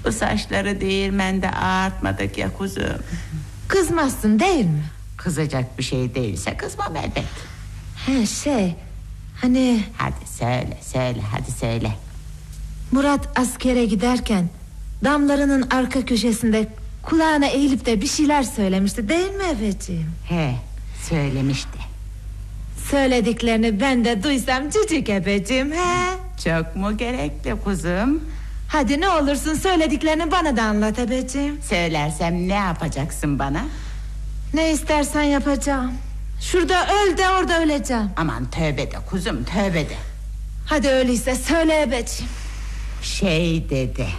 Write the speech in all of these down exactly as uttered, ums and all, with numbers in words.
Bu saçları değirmende ağartmadık ya kuzum. Kızmazsın değil mi? Kızacak bir şey değilse kızmam elbet. He şey hani... Hadi söyle söyle hadi söyle. Murat askere giderken damlarının arka köşesinde kulağına eğilip de bir şeyler söylemişti değil mi ebeciğim? He söylemişti. Söylediklerini ben de duysam cicik ebeciğim he. Çok mu gerekli kuzum? Hadi ne olursun söylediklerini bana da anlat ebeciğim. Söylersem ne yapacaksın bana? Ne istersen yapacağım. Şurada öl de orada öleceğim. Aman tövbe de kuzum tövbe de. Hadi öyleyse söyle ebeciğim. Şey dedi.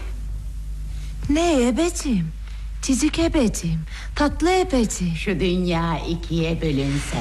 Ne ebeciğim? Cicik ebeciğim, tatlı ebeciğim. Şu dünya ikiye bölünse,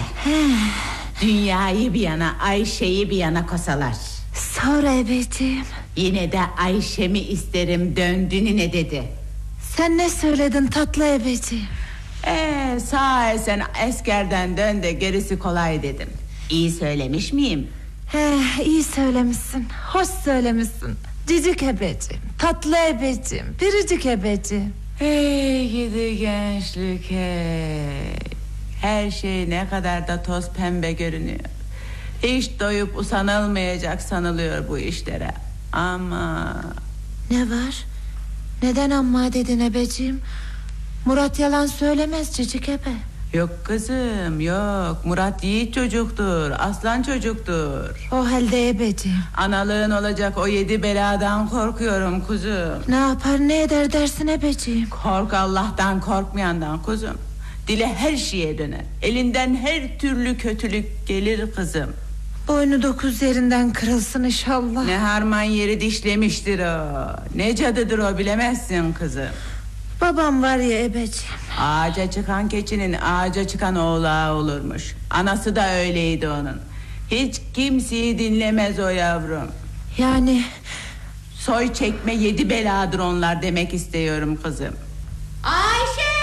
dünyayı bir yana Ayşe'yi bir yana kosalar, sonra ebeciğim. Yine de Ayşe'mi isterim döndüğünü ne dedi? Sen ne söyledin tatlı ebeciğim? Ee, sağ ol sen askerden dön de gerisi kolay dedim. İyi söylemiş miyim? He, iyi söylemişsin, hoş söylemişsin. Cicik ebeciğim, tatlı ebeciğim, biricik ebeciğim. Hey gidi gençlik hey. Her şey ne kadar da toz pembe görünüyor. Hiç doyup usanılmayacak sanılıyor bu işlere. Ama... Ne var? Neden amma dedin ebeciğim? Murat yalan söylemez cicik ebe. Yok kızım yok. Murat yiğit çocuktur, aslan çocuktur. O halde ebeciğim. Analığın olacak o yedi beladan korkuyorum kuzum. Ne yapar ne eder dersin ebeciğim? Kork Allah'tan korkmayandan kuzum. Dile her şeye döner. Elinden her türlü kötülük gelir kızım. Boynu dokuz yerinden kırılsın inşallah. Ne harman yeri dişlemiştir o. Ne cadıdır o bilemezsin kızım. Babam var ya ebeciğim. Ağaca çıkan keçinin ağaca çıkan oğlağı olurmuş. Anası da öyleydi onun. Hiç kimseyi dinlemez o yavrum. Yani... Soy çekme yedi beladır onlar demek istiyorum kızım. Ayşe!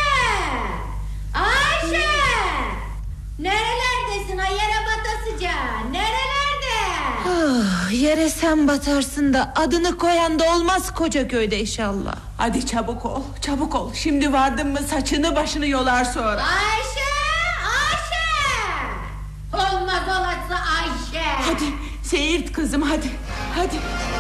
Ayşe! Nerelerdesin ha yere batasıca? Nerelerde? Oh, yere sen batarsın da adını koyan da olmaz koca köyde inşallah. Hadi çabuk ol çabuk ol. Şimdi vardın mı saçını başını yolar sonra. Ayşe! Ayşe! Olmaz olası Ayşe! Hadi seyirt kızım hadi. Hadi.